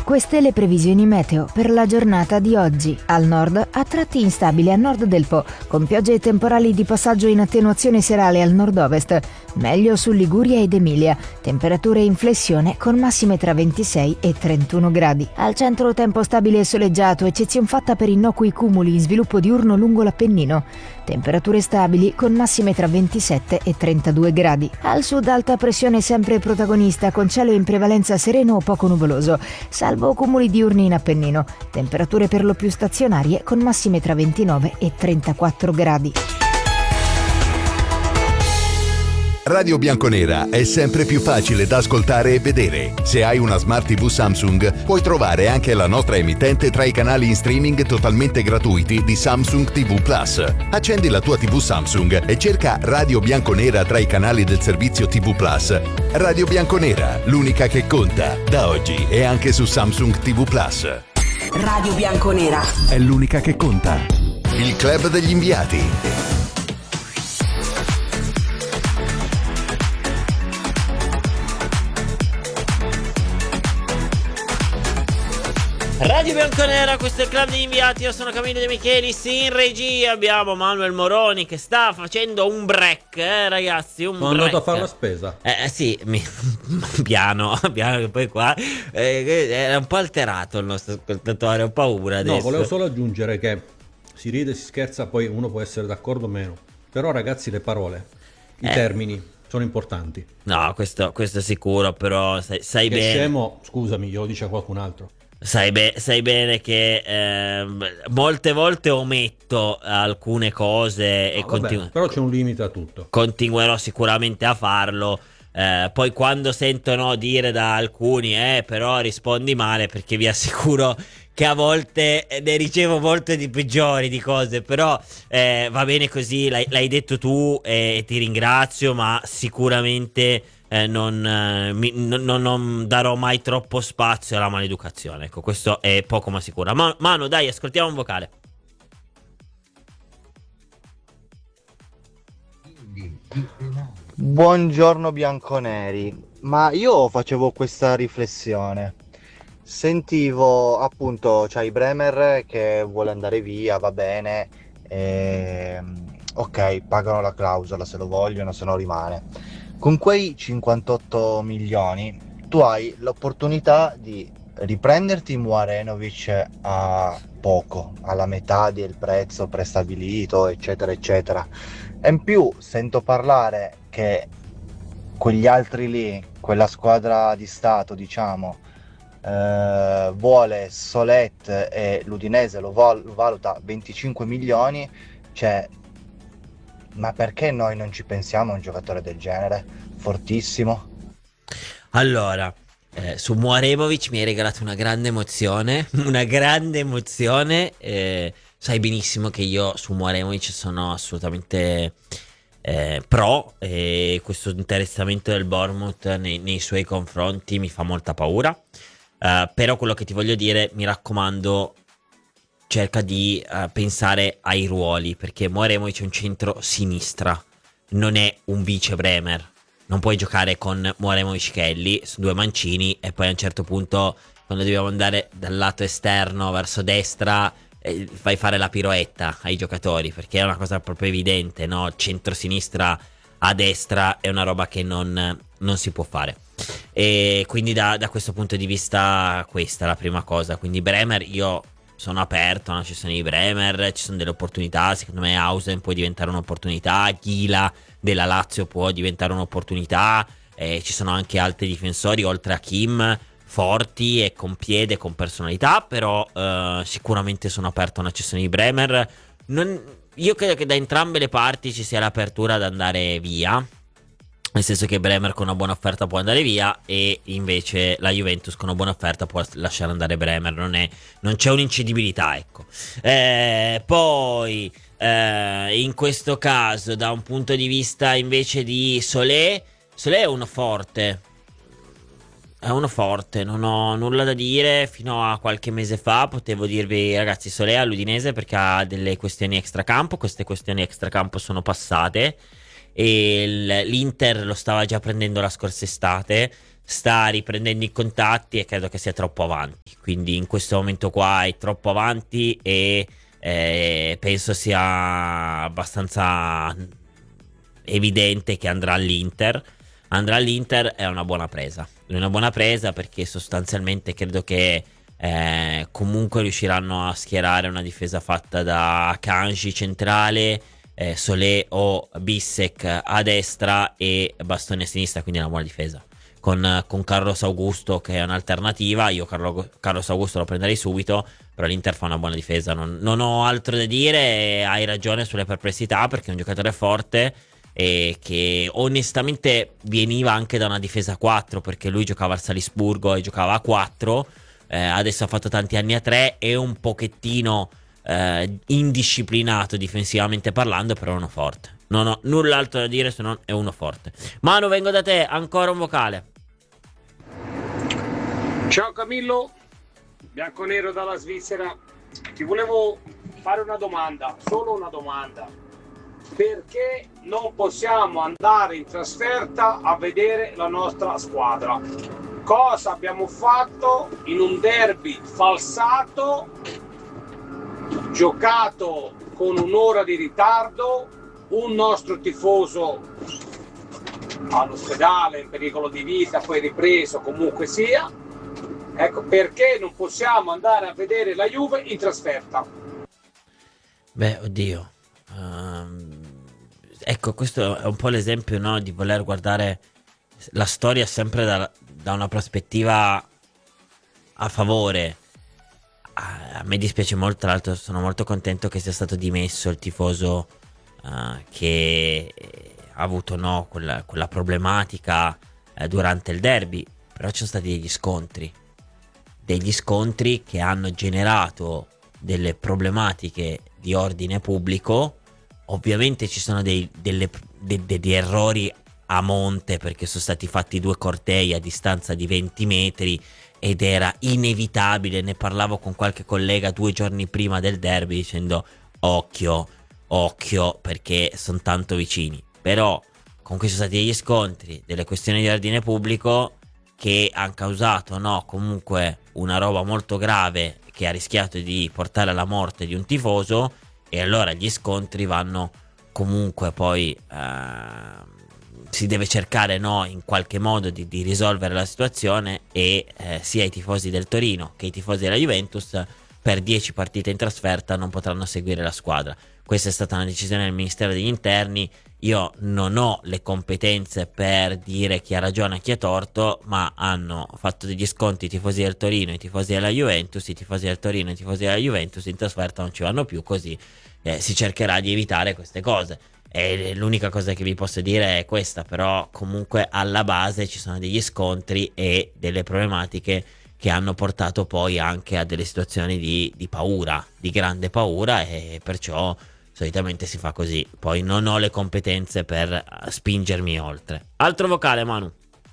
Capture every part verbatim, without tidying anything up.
Queste le previsioni meteo per la giornata di oggi. Al nord, a tratti instabili a nord del Po, con piogge e temporali di passaggio in attenuazione serale al nord-ovest. Meglio su Liguria ed Emilia. Temperature in flessione con massime tra ventisei e trentuno gradi. Al centro tempo stabile e soleggiato, eccezion fatta per innocui cumuli in sviluppo diurno lungo l'Appennino. Temperature stabili con massime tra ventisette e trentadue gradi. Al sud alta pressione sempre protagonista, con cielo in prevalenza sereno o poco nuvoloso, salvo cumuli diurni in Appennino. Temperature per lo più stazionarie con massime tra ventinove e trentaquattro gradi. Radio Bianconera è sempre più facile da ascoltare e vedere. Se hai una Smart tivù Samsung, puoi trovare anche la nostra emittente tra i canali in streaming totalmente gratuiti di Samsung tivù Plus. Accendi la tua tivù Samsung e cerca Radio Bianconera tra i canali del servizio tivù Plus. Radio Bianconera, l'unica che conta. Da oggi è anche su Samsung tivù Plus. Radio Bianconera è l'unica che conta. Il club degli inviati. Radio Bianconera, questo è il club degli inviati. Io sono Camillo De Michelis. In regia abbiamo Manuel Moroni che sta facendo un break, eh ragazzi, un Sono break. andato a fare la spesa. Eh, eh sì, mi... piano, piano che poi qua eh, è un po' alterato il nostro ascoltatore, ho paura adesso. No, volevo solo aggiungere che si ride, si scherza, poi uno può essere d'accordo o meno. Però ragazzi, le parole, i eh. termini sono importanti. No, questo, questo è sicuro, però sai, sai che bene. Scemo, scusami, glielo dice qualcun altro. Sai, be- sai bene che eh, molte volte ometto alcune cose no, e continu- però c'è un limite a tutto. Continuerò sicuramente a farlo. Eh, poi quando sentono dire da alcuni, eh, però rispondi male, perché vi assicuro che a volte ne ricevo molte di peggiori di cose, però eh, va bene così, l'hai, l'hai detto tu e ti ringrazio, ma sicuramente eh, non, eh, mi, non, non darò mai troppo spazio alla maleducazione. Ecco, questo è poco ma sicuro. Ma, Manu, dai, ascoltiamo un vocale. Buongiorno bianconeri, ma io facevo questa riflessione. Sentivo appunto, c'hai Bremer che vuole andare via, va bene, ehm, ok, pagano la clausola se lo vogliono, se no rimane. Con quei cinquantotto milioni tu hai l'opportunità di riprenderti Mladenovic a poco, alla metà del prezzo prestabilito, eccetera eccetera. E in più sento parlare che quegli altri lì, quella squadra di Stato, diciamo, eh, vuole Solet e l'Udinese lo, val- lo valuta venticinque milioni, cioè, ma perché noi non ci pensiamo a un giocatore del genere? Fortissimo. Allora, eh, su Mladenovic mi hai regalato una grande emozione, una grande emozione, eh, sai benissimo che io su Mladenovic sono assolutamente eh, pro, e questo interessamento del Bournemouth nei, nei suoi confronti mi fa molta paura, uh, però quello che ti voglio dire, mi raccomando, cerca di uh, pensare ai ruoli, perché Mladenovic è un centro-sinistra, non è un vice Bremer. Non puoi giocare con Mladenovic Kelly su due mancini e poi a un certo punto, quando dobbiamo andare dal lato esterno verso destra, eh, fai fare la piroetta ai giocatori, perché è una cosa proprio evidente, no? Centro-sinistra a destra è una roba che non, non si può fare. E quindi da, da questo punto di vista questa è la prima cosa. Quindi Bremer, io sono aperto alla cessione di Bremer, ci sono delle opportunità, secondo me Hausen può diventare un'opportunità, Ghila della Lazio può diventare un'opportunità, eh, ci sono anche altri difensori oltre a Kim forti e con piede, con personalità, però eh, sicuramente sono aperto a una cessione di Bremer. Non, io credo che da entrambe le parti ci sia l'apertura ad andare via, nel senso che Bremer con una buona offerta può andare via e invece la Juventus con una buona offerta può lasciare andare Bremer, non, è, non c'è un'incedibilità, ecco. Eh, poi eh, in questo caso da un punto di vista invece di Solé, Solé è uno forte, è uno forte, non ho nulla da dire. Fino a qualche mese fa potevo dirvi, ragazzi, Solé all'Udinese perché ha delle questioni extracampo, queste questioni extracampo sono passate e l'Inter lo stava già prendendo la scorsa estate. sta riprendendo i contatti e credo che sia troppo avanti, quindi in questo momento qua è troppo avanti e eh, penso sia abbastanza evidente che andrà all'Inter. Andrà all'Inter, è una buona presa, è una buona presa perché sostanzialmente credo che eh, comunque riusciranno a schierare una difesa fatta da Kanji centrale, eh, Solé o Bissek a destra e Bastoni a sinistra, quindi è una buona difesa. Con, con Carlos Augusto che è un'alternativa, io Carlo, Carlos Augusto lo prenderei subito, però l'Inter fa una buona difesa, non, non ho altro da dire, hai ragione sulle perplessità perché è un giocatore forte e che onestamente veniva anche da una difesa a quattro perché lui giocava al Salisburgo e giocava a quattro, eh, adesso ha fatto tanti anni a tre, è un pochettino eh, indisciplinato difensivamente parlando, però è uno forte, non ho null'altro da dire se non è uno forte. Manu, vengo da te, ancora un vocale. Ciao Camillo, bianconero dalla Svizzera, ti volevo fare una domanda, solo una domanda. Perché non possiamo andare in trasferta a vedere la nostra squadra? Cosa abbiamo fatto in un derby falsato, giocato con un'ora di ritardo, un nostro tifoso all'ospedale in pericolo di vita, poi ripreso comunque sia? Ecco, perché non possiamo andare a vedere la Juve in trasferta? Beh, oddio. Um, ecco, questo è un po' l'esempio, no, di voler guardare la storia sempre da, da una prospettiva a favore. A, a me dispiace molto, tra l'altro sono molto contento che sia stato dimesso il tifoso uh, che ha avuto, no, quella, quella problematica uh, durante il derby, però ci sono stati degli scontri, degli scontri che hanno generato delle problematiche di ordine pubblico. Ovviamente ci sono dei, delle, de, de, degli errori a monte perché sono stati fatti due cortei a distanza di venti metri ed era inevitabile. Ne parlavo con qualche collega due giorni prima del derby dicendo occhio, occhio perché sono tanto vicini. Però comunque sono stati degli scontri, delle questioni di ordine pubblico che hanno causato, no, comunque una roba molto grave che ha rischiato di portare alla morte di un tifoso. E allora gli scontri vanno comunque poi, eh, si deve cercare, no, in qualche modo di, di risolvere la situazione e eh, sia i tifosi del Torino che i tifosi della Juventus per dieci partite in trasferta non potranno seguire la squadra. Questa è stata una decisione del Ministero degli Interni. Io non ho le competenze per dire chi ha ragione e chi ha torto, ma hanno fatto degli sconti i tifosi del Torino e i tifosi della Juventus. I tifosi del Torino e i tifosi della Juventus in trasferta non ci vanno più, così eh, si cercherà di evitare queste cose. E l'unica cosa che vi posso dire è questa, però comunque alla base ci sono degli scontri e delle problematiche che hanno portato poi anche a delle situazioni di, di paura, di grande paura, e perciò solitamente si fa così. Poi non ho le competenze per spingermi oltre. Altro vocale, Manu.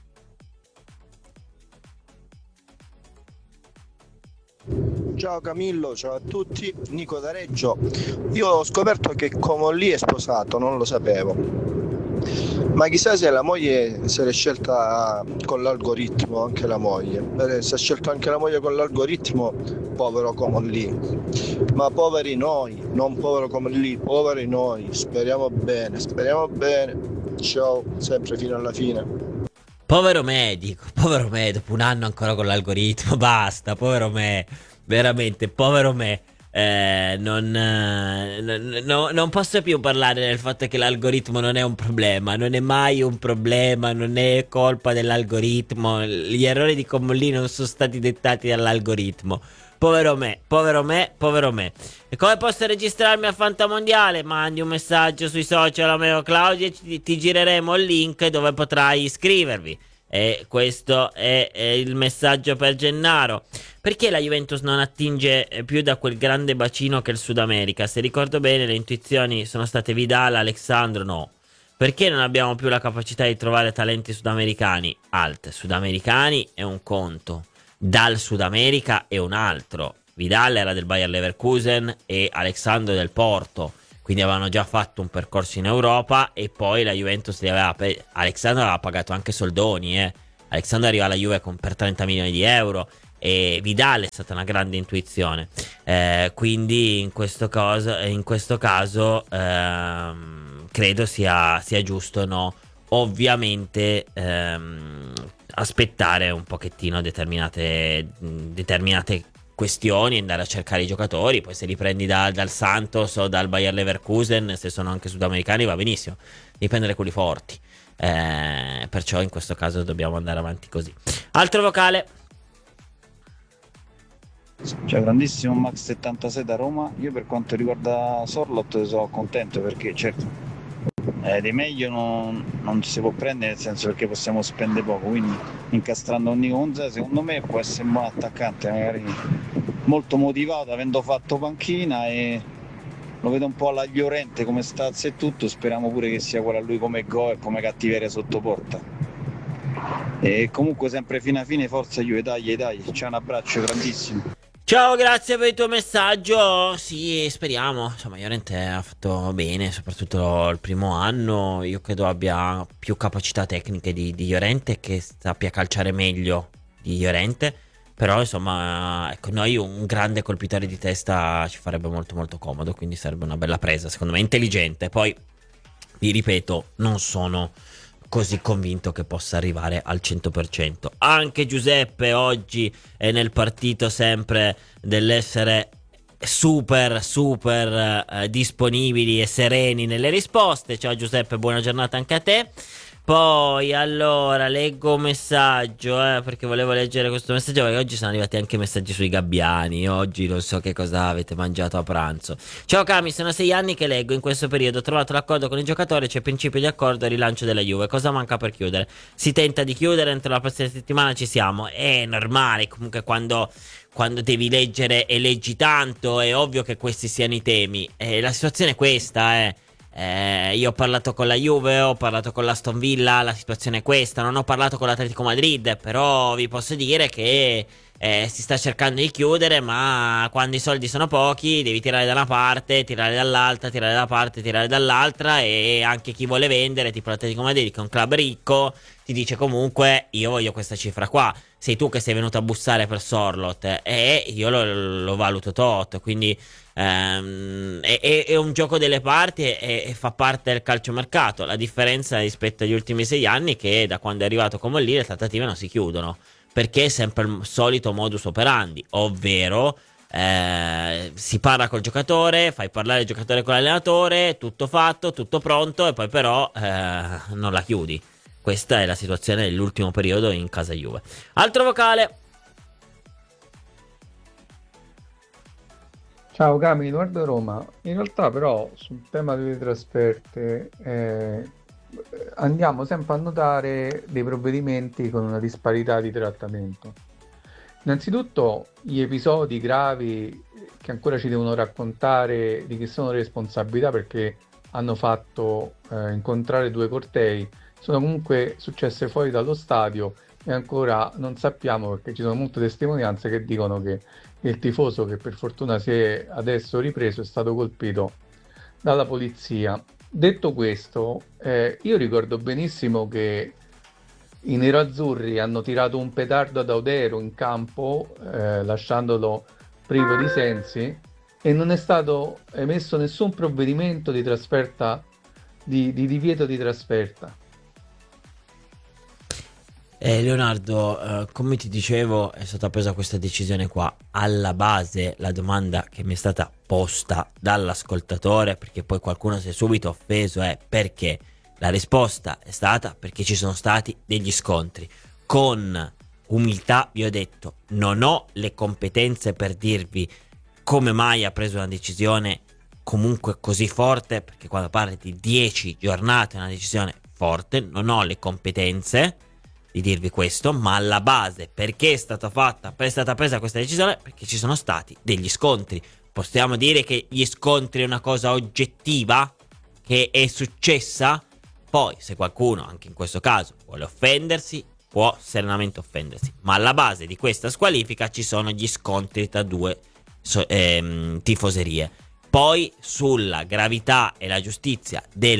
Ciao Camillo, ciao a tutti, Nico da Reggio. Io ho scoperto che Comolli è sposato, non lo sapevo. Ma chissà se la moglie si è scelta con l'algoritmo, anche la moglie. Se ha scelto anche la moglie con l'algoritmo, povero Comolli. Ma poveri noi, non povero Comolli, poveri noi. Speriamo bene, speriamo bene. Ciao, sempre fino alla fine. Povero me, dico, povero me, dopo un anno ancora con l'algoritmo, basta, povero me, veramente, povero me. Eh, non, eh, no, no, non posso più parlare del fatto che l'algoritmo non è un problema, non è mai un problema, non è colpa dell'algoritmo, gli errori di Comolli non sono stati dettati dall'algoritmo. Povero me, povero me, povero me. E come posso registrarmi a Fantamondiale? Mandi un messaggio sui social a me o Claudia e ti, ti gireremo il link dove potrai iscrivervi. E questo è, è il messaggio per Gennaro. Perché la Juventus non attinge più da quel grande bacino che è il Sud America? Se ricordo bene, le intuizioni sono state Vidal, Alexandro, no. Perché non abbiamo più la capacità di trovare talenti sudamericani? Alt, sudamericani è un conto, dal Sud America è un altro. Vidal era del Bayer Leverkusen e Alexandro del Porto, quindi avevano già fatto un percorso in Europa e poi la Juventus li aveva pe- Alexandro aveva pagato anche soldoni, eh. Alexandro arriva alla Juve con, per trenta milioni di euro, e Vidal è stata una grande intuizione, eh, quindi in questo caso, in questo caso ehm, credo sia, sia giusto, no, ovviamente ehm, aspettare un pochettino determinate, determinate questioni, andare a cercare i giocatori. Poi se li prendi da, dal Santos o dal Bayer Leverkusen, se sono anche sudamericani, va benissimo, devi prendere quelli forti, eh, perciò in questo caso dobbiamo andare avanti così. Altro vocale. Ciao, grandissimo Max settantasei da Roma. Io per quanto riguarda Sorlot sono contento, perché certo eh, di meglio non, non si può prendere, nel senso, perché possiamo spendere poco, quindi incastrando un Nico Monza secondo me può essere un buon attaccante, magari molto motivato, avendo fatto panchina, e lo vedo un po' alla Llorente come stazza e tutto. Speriamo pure che sia quello a lui come go e come cattiveria sotto porta. E comunque sempre fino a fine, forza Juve, dai dai, c'è un abbraccio grandissimo. Ciao, grazie per il tuo messaggio. Sì, speriamo. Insomma, Llorente ha fatto bene, soprattutto il primo anno. Io credo abbia più capacità tecniche di, di Llorente, che sappia calciare meglio di Llorente. Però, insomma, ecco, noi un grande colpitore di testa ci farebbe molto molto comodo, quindi sarebbe una bella presa, secondo me, intelligente. Poi, vi ripeto, non sono così convinto che possa arrivare al cento per cento. Anche Giuseppe oggi è nel partito sempre dell'essere super super eh, disponibili e sereni nelle risposte. Ciao Giuseppe, buona giornata anche a te. Poi allora leggo un messaggio, eh, perché volevo leggere questo messaggio, perché oggi sono arrivati anche messaggi sui gabbiani. Oggi non so che cosa avete mangiato a pranzo. Ciao Cami, sono sei anni che leggo. In questo periodo ho trovato l'accordo con i giocatori, c'è principio di accordo e rilancio della Juve. Cosa manca per chiudere? Si tenta di chiudere, entro la prossima settimana ci siamo. È normale, comunque quando, quando devi leggere e leggi tanto è ovvio che questi siano i temi. E la situazione è questa, eh. Eh, io ho parlato con la Juve, ho parlato con l'Aston Villa, la situazione è questa. Non ho parlato con l'Atletico Madrid, però vi posso dire che eh, si sta cercando di chiudere, ma quando i soldi sono pochi devi tirare da una parte, tirare dall'altra, tirare da una parte, tirare dall'altra. E anche chi vuole vendere, tipo l'Atletico Madrid, che è un club ricco, ti dice comunque io voglio questa cifra qua. Sei tu che sei venuto a bussare per Sorlot e io lo, lo valuto tot, quindi ehm, è, è, è un gioco delle parti e, e fa parte del calciomercato. La differenza rispetto agli ultimi sei anni è che da quando è arrivato Comolli le trattative non si chiudono, perché è sempre il solito modus operandi, ovvero eh, si parla col giocatore, fai parlare il giocatore con l'allenatore, tutto fatto, tutto pronto, e poi però eh, non la chiudi. Questa è la situazione dell'ultimo periodo in casa Juve. Altro vocale. Ciao Cami, Edoardo Roma. In realtà però sul tema delle trasferte eh, andiamo sempre a notare dei provvedimenti con una disparità di trattamento. Innanzitutto gli episodi gravi che ancora ci devono raccontare di chi sono le responsabilità, perché hanno fatto eh, incontrare due cortei, sono comunque successe fuori dallo stadio e ancora non sappiamo, perché ci sono molte testimonianze che dicono che il tifoso, che per fortuna si è adesso ripreso, è stato colpito dalla polizia. Detto questo, eh, io ricordo benissimo che i nerazzurri hanno tirato un petardo ad Audero in campo, eh, lasciandolo privo di sensi, e non è stato emesso nessun provvedimento di trasferta, di, di divieto di trasferta. Eh, Leonardo, eh, come ti dicevo, è stata presa questa decisione qua. Alla base la domanda che mi è stata posta dall'ascoltatore, perché poi qualcuno si è subito offeso, è perché? La risposta è stata perché ci sono stati degli scontri. Con umiltà vi ho detto, non ho le competenze per dirvi come mai ha preso una decisione comunque così forte, perché quando parli di dieci giornate è una decisione forte, non ho le competenze di dirvi questo, ma alla base perché è stata fatta, è stata presa questa decisione, perché ci sono stati degli scontri. Possiamo dire che gli scontri è una cosa oggettiva che è successa. Poi se qualcuno anche in questo caso vuole offendersi, può serenamente offendersi, ma alla base di questa squalifica ci sono gli scontri tra due so, ehm, tifoserie. Poi sulla gravità e la giustizia della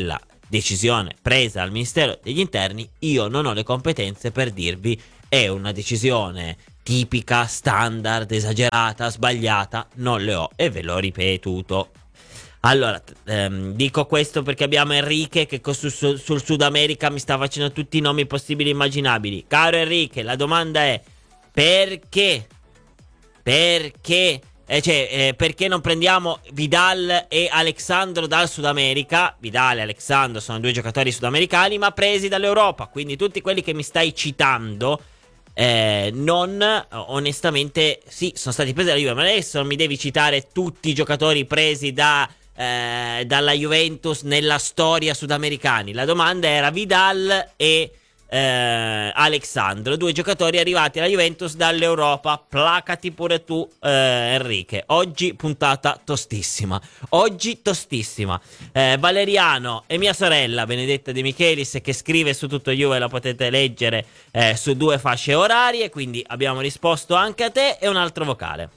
decisione presa dal Ministero degli Interni, io non ho le competenze per dirvi è una decisione tipica, standard, esagerata, sbagliata, non le ho e ve l'ho ripetuto. Allora, ehm, dico questo perché abbiamo Enrique che co- sul, sul Sud America mi sta facendo tutti i nomi possibili e immaginabili. Caro Enrique, la domanda è perché? Perché? Eh, cioè, eh, perché non prendiamo Vidal e Alexandro dal Sud America? Vidal e Alexandro sono due giocatori sudamericani ma presi dall'Europa, quindi tutti quelli che mi stai citando eh, non, onestamente, sì, sono stati presi dalla Juve, ma adesso non mi devi citare tutti i giocatori presi da, eh, dalla Juventus nella storia sudamericani. La domanda era Vidal e eh, Alexandro, due giocatori arrivati alla Juventus dall'Europa. Placati pure tu, eh, Enrique. Oggi puntata tostissima. Oggi tostissima. Eh, Valeriano e mia sorella Benedetta De Michelis, che scrive su Tutto Juve, la potete leggere eh, su due fasce orarie. Quindi abbiamo risposto anche a te. E un altro vocale.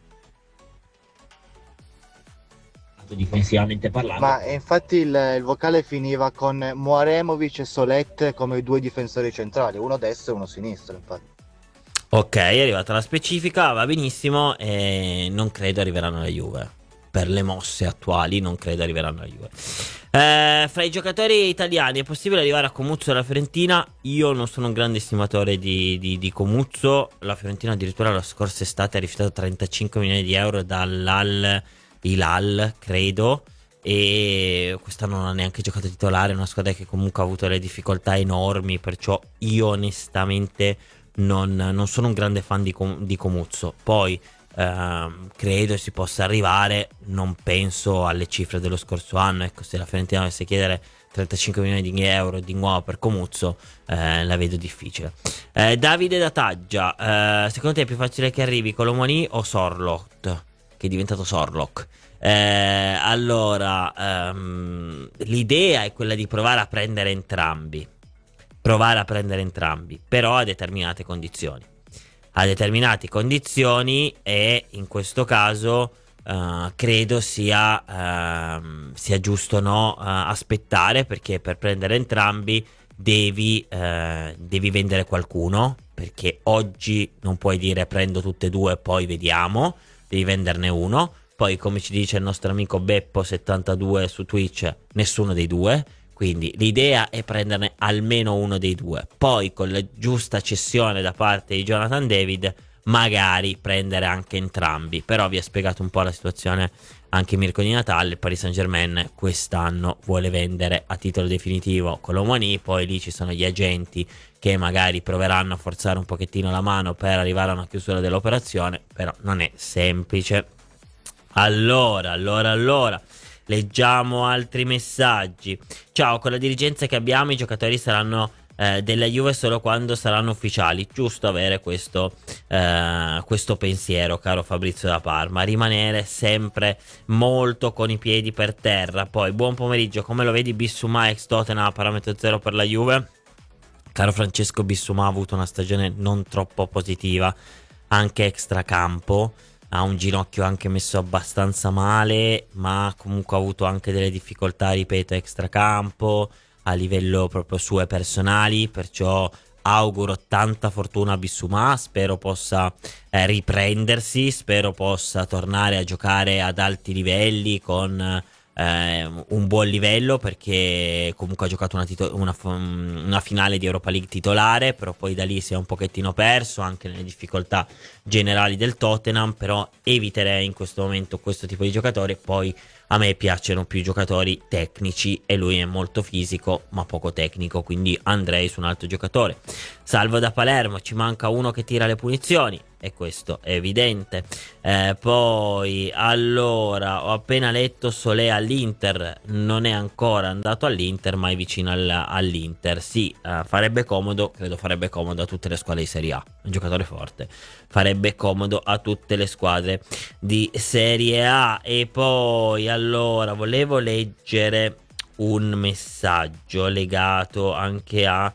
Difensivamente parlando, Ma infatti il, il vocale finiva con Muaremovic e Solet come due difensori centrali, uno destro e uno sinistro, infatti. Ok, è arrivata la specifica, va benissimo, e non credo arriveranno alla Juve. Per le mosse attuali non credo arriveranno alla Juve. Eh, fra i giocatori italiani è possibile arrivare a Comuzzo della Fiorentina? Io non sono un grande estimatore di, di, di Comuzzo. La Fiorentina addirittura la scorsa estate ha rifiutato trentacinque milioni di euro dall'Al Hilal, credo, e quest'anno non ha neanche giocato titolare. È una squadra che comunque ha avuto delle difficoltà enormi, perciò io onestamente non, non sono un grande fan di, Com- di Comuzzo. Poi ehm, credo si possa arrivare, non penso alle cifre dello scorso anno. Ecco, se la Fiorentina dovesse chiedere trentacinque milioni di euro di nuovo per Comuzzo, eh, la vedo difficile. eh, Davide da Taggia, eh, secondo te è più facile che arrivi Colomoni o Sorloth, che è diventato Sorlock? Eh, allora, um, l'idea è quella di provare a prendere entrambi. Provare a prendere entrambi, però a determinate condizioni. A determinate condizioni, e in questo caso uh, credo sia, uh, sia giusto no uh, aspettare, perché per prendere entrambi devi, uh, devi vendere qualcuno, perché oggi non puoi dire prendo tutte e due e poi vediamo. Devi venderne uno. Poi, come ci dice il nostro amico Beppo settantadue su Twitch, nessuno dei due. Quindi l'idea è prenderne almeno uno dei due. Poi, con la giusta cessione da parte di Jonathan David, magari prendere anche entrambi. Però vi ho spiegato un po' la situazione anche Mirko Di Natale. Il Paris Saint-Germain quest'anno vuole vendere a titolo definitivo Colomani. Poi lì ci sono gli agenti che magari proveranno a forzare un pochettino la mano per arrivare a una chiusura dell'operazione, però non è semplice. Allora, allora, allora, leggiamo altri messaggi. Ciao, con la dirigenza che abbiamo i giocatori saranno eh, della Juve solo quando saranno ufficiali. Giusto avere questo, eh, questo pensiero, caro Fabrizio da Parma. Rimanere sempre molto con i piedi per terra. Poi, buon pomeriggio, come lo vedi Bissouma ex Tottenham a parametro zero per la Juve? Caro Francesco, Bissouma ha avuto una stagione non troppo positiva, anche extracampo, ha un ginocchio anche messo abbastanza male, ma comunque ha avuto anche delle difficoltà, ripeto, extracampo, a livello proprio sue personali, perciò auguro tanta fortuna a Bissouma, spero possa eh, riprendersi, spero possa tornare a giocare ad alti livelli con Eh, un buon livello, perché comunque ha giocato una, tito- una, una finale di Europa League titolare, però poi da lì si è un pochettino perso anche nelle difficoltà generali del Tottenham. Però eviterei in questo momento questo tipo di giocatore. Poi a me piacciono più giocatori tecnici e lui è molto fisico ma poco tecnico, quindi andrei su un altro giocatore. Salvo da Palermo, ci manca uno che tira le punizioni, e questo è evidente. Eh, poi allora, ho appena letto Solé all'Inter, non è ancora andato all'Inter ma è vicino al, all'Inter. Sì, eh, farebbe comodo, credo farebbe comodo a tutte le squadre di Serie A, un giocatore forte, farebbe comodo a tutte le squadre di Serie A. E poi allora volevo leggere un messaggio legato anche a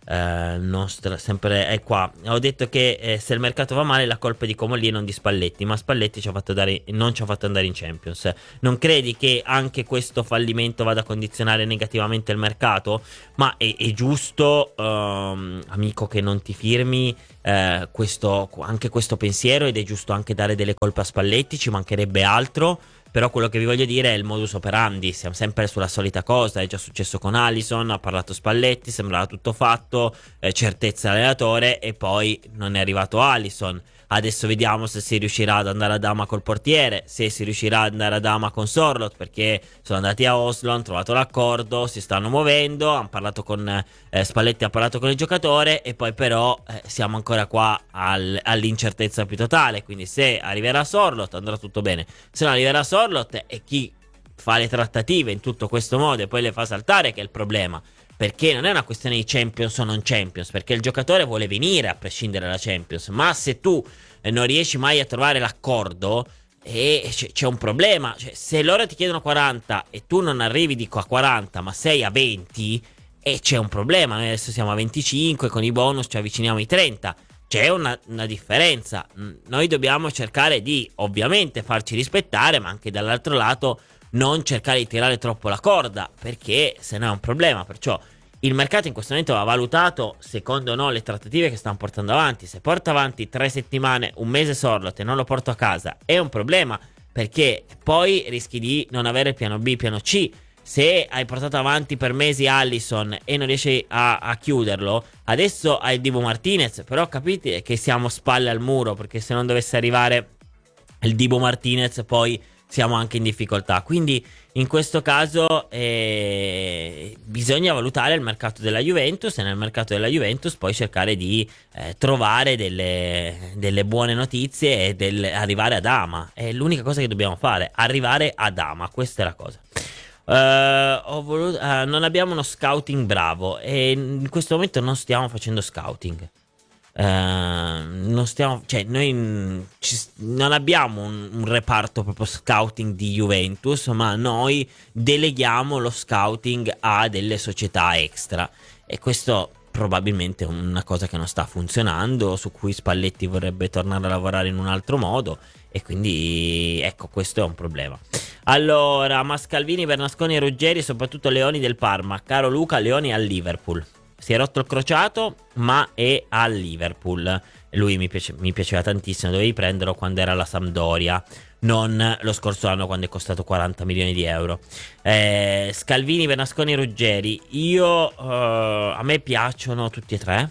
eh, nostra, sempre è qua. Ho detto che eh, se il mercato va male la colpa è di Comolli e non di Spalletti, ma Spalletti ci ha fatto dare, non ci ha fatto andare in Champions. Non credi che anche questo fallimento vada a condizionare negativamente il mercato? Ma è, è giusto, um, amico, che non ti firmi eh, questo, anche questo pensiero, ed è giusto anche dare delle colpe a Spalletti, ci mancherebbe altro. Però quello che vi voglio dire è il modus operandi, siamo sempre sulla solita cosa, è già successo con Alisson, ha parlato Spalletti, sembrava tutto fatto, eh, certezza allenatore, e poi non è arrivato Alisson. Adesso vediamo se si riuscirà ad andare a dama col portiere, se si riuscirà ad andare a dama con Sorloth, perché sono andati a Oslo, hanno trovato l'accordo, si stanno muovendo, hanno parlato con eh, Spalletti, ha parlato con il giocatore, e poi però eh, siamo ancora qua al, all'incertezza più totale. Quindi se arriverà Sorloth andrà tutto bene, se non arriverà Sorloth, e chi fa le trattative in tutto questo modo e poi le fa saltare che è il problema. Perché non è una questione di Champions o non Champions, perché il giocatore vuole venire a prescindere dalla Champions, ma se tu eh, non riesci mai a trovare l'accordo, eh, c- c'è un problema. Cioè, se loro ti chiedono quaranta e tu non arrivi dico a quaranta ma sei a venti, e eh, c'è un problema. Noi adesso siamo a venticinque, con i bonus ci avviciniamo ai trenta, c'è una, una differenza. Noi dobbiamo cercare di ovviamente farci rispettare, ma anche dall'altro lato non cercare di tirare troppo la corda, perché se no è un problema. Perciò il mercato in questo momento va valutato secondo no le trattative che stanno portando avanti. Se porta avanti tre settimane, un mese Sorloth e non lo porto a casa, è un problema, perché poi rischi di non avere piano B, piano C. Se hai portato avanti per mesi Alisson e non riesci a, a chiuderlo, adesso hai Dibu Martinez, però capite che siamo spalle al muro, perché se non dovesse arrivare il Dibu Martinez poi siamo anche in difficoltà. Quindi in questo caso eh, bisogna valutare il mercato della Juventus, e nel mercato della Juventus poi cercare di eh, trovare delle, delle buone notizie e del, arrivare a dama. È l'unica cosa che dobbiamo fare, arrivare a dama, questa è la cosa. Uh, ho voluto, uh, non abbiamo uno scouting bravo, e in questo momento non stiamo facendo scouting. Uh, non stiamo, cioè noi ci, non abbiamo un, un reparto proprio scouting di Juventus, ma noi deleghiamo lo scouting a delle società extra, e questo probabilmente è una cosa che non sta funzionando, su cui Spalletti vorrebbe tornare a lavorare in un altro modo, e quindi ecco, questo è un problema. Allora, Mascalvini, Bernasconi e Ruggeri, soprattutto Leoni del Parma. Caro Luca, Leoni al Liverpool. Si è rotto il crociato, ma è al Liverpool. Lui mi, piace, mi piaceva tantissimo, dovevi prenderlo quando era alla Sampdoria, non lo scorso anno quando è costato quaranta milioni di euro. eh, Scalvini, Bernasconi e Ruggeri. Io uh, a me piacciono tutti e tre.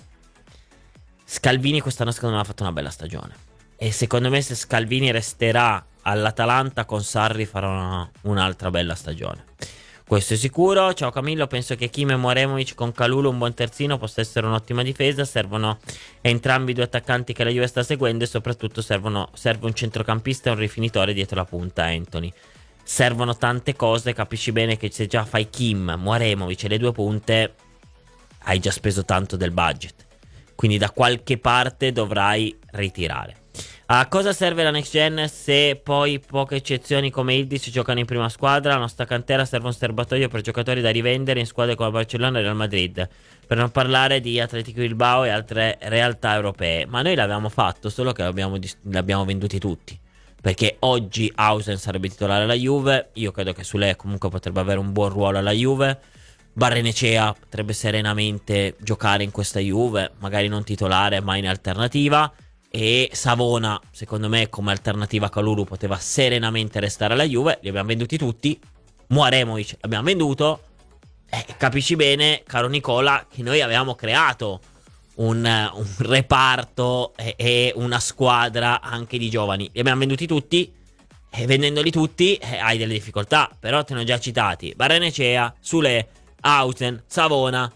Scalvini quest'anno secondo me ha fatto una bella stagione, e secondo me se Scalvini resterà all'Atalanta con Sarri farà una, un'altra bella stagione, questo è sicuro. Ciao Camillo, penso che Kim e Moremovic con Kalulu un buon terzino possa essere un'ottima difesa. Servono entrambi i due attaccanti che la Juve sta seguendo, e soprattutto servono, serve un centrocampista e un rifinitore dietro la punta. Anthony, servono tante cose, capisci bene che se già fai Kim, Moremovic e le due punte hai già speso tanto del budget, quindi da qualche parte dovrai ritirare. A cosa serve la next gen se poi poche eccezioni come Ildiz giocano in prima squadra? La nostra cantera serve un serbatoio per giocatori da rivendere in squadre come Barcellona e Real Madrid, per non parlare di Atletico Bilbao e altre realtà europee. Ma noi l'abbiamo fatto, solo che l'abbiamo, l'abbiamo venduti tutti, perché oggi Hausen sarebbe titolare alla Juve. Io credo che Sule comunque potrebbe avere un buon ruolo alla Juve. Barrenechea potrebbe serenamente giocare in questa Juve, magari non titolare ma in alternativa. E Savona, secondo me, come alternativa a Kalulu poteva serenamente restare alla Juve. Li abbiamo venduti tutti. Moremovic l'abbiamo venduto. Eh, capisci bene, caro Nicola, che noi avevamo creato un, un reparto e, e una squadra anche di giovani. Li abbiamo venduti tutti, e vendendoli tutti eh, hai delle difficoltà. Però te ne ho già citati: Barrenechea, Sule, Hausen, Savona.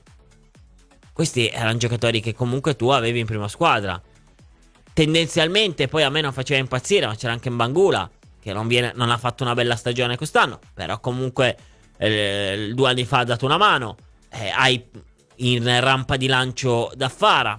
Questi erano giocatori che comunque tu avevi in prima squadra. Tendenzialmente poi a me non faceva impazzire, ma c'era anche Mbangula, che non, viene, non ha fatto una bella stagione quest'anno, però comunque eh, due anni fa ha dato una mano. eh, Hai in rampa di lancio Daffara.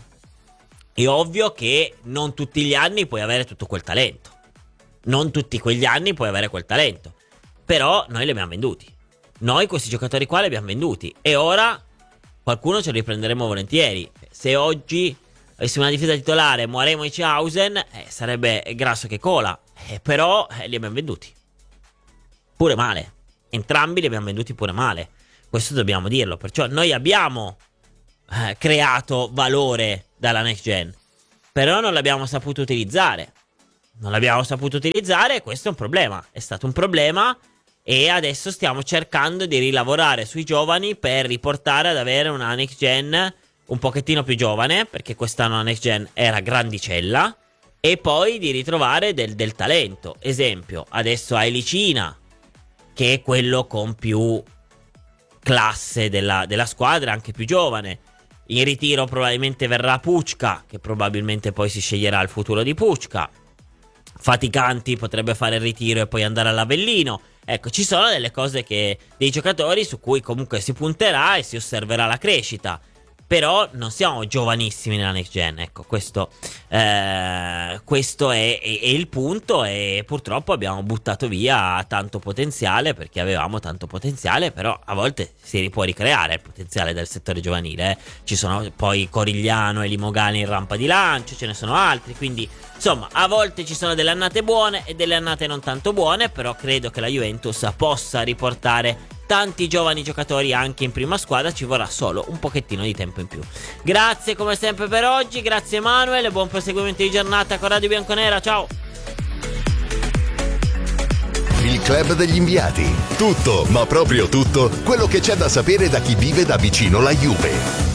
È ovvio che non tutti gli anni puoi avere tutto quel talento, non tutti quegli anni puoi avere quel talento, però noi li abbiamo venduti. Noi questi giocatori qua li abbiamo venduti, e ora qualcuno ce lo riprenderemo volentieri. Se oggi avessimo una difesa titolare, Muaremo e Chausen, eh, sarebbe grasso che cola, eh, però eh, li abbiamo venduti pure male, entrambi li abbiamo venduti pure male, questo dobbiamo dirlo. Perciò noi abbiamo eh, creato valore dalla next gen, però non l'abbiamo saputo utilizzare. Non l'abbiamo saputo utilizzare e questo è un problema. È stato un problema e adesso stiamo cercando di rilavorare sui giovani per riportare ad avere una next gen un pochettino più giovane, perché quest'anno la next gen era grandicella, e poi di ritrovare del, del talento. Esempio, adesso hai Licina, che è quello con più classe della, della squadra, anche più giovane. In ritiro probabilmente verrà Pucca, che probabilmente poi si sceglierà il futuro di Pucca. Faticanti potrebbe fare il ritiro e poi andare all'Avellino. Ecco, ci sono delle cose che dei giocatori su cui comunque si punterà e si osserverà la crescita. Però non siamo giovanissimi nella next gen, ecco, questo, eh, questo è, è, è il punto, e purtroppo abbiamo buttato via tanto potenziale, perché avevamo tanto potenziale, però a volte si può ricreare il potenziale del settore giovanile, eh. Ci sono poi Corigliano e Limogani in rampa di lancio, ce ne sono altri, quindi insomma a volte ci sono delle annate buone e delle annate non tanto buone, però credo che la Juventus possa riportare tanti giovani giocatori anche in prima squadra. Ci vorrà solo un pochettino di tempo in più. Grazie come sempre per oggi, grazie Emanuele, buon proseguimento di giornata con Radio Bianconera, ciao. Il Club degli Inviati. Tutto, ma proprio tutto, quello che c'è da sapere da chi vive da vicino la Juve.